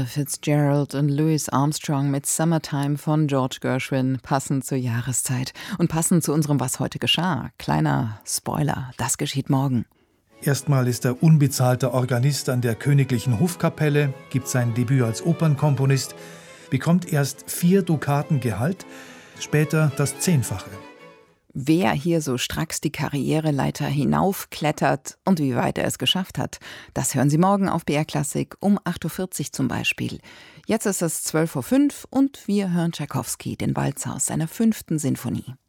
Fitzgerald und Louis Armstrong mit Summertime von George Gershwin, passend zur Jahreszeit und passend zu unserem Was heute geschah. Kleiner Spoiler, das geschieht morgen. Erstmal ist er unbezahlter Organist an der Königlichen Hofkapelle, gibt sein Debüt als Opernkomponist, bekommt erst 4 Dukaten Gehalt, später das 10-fache. Wer hier so stracks die Karriereleiter hinaufklettert und wie weit er es geschafft hat, das hören Sie morgen auf BR Klassik um 8.40 Uhr zum Beispiel. Jetzt ist es 12.05 Uhr und wir hören Tschaikowski, den Walzer aus seiner 5. Sinfonie.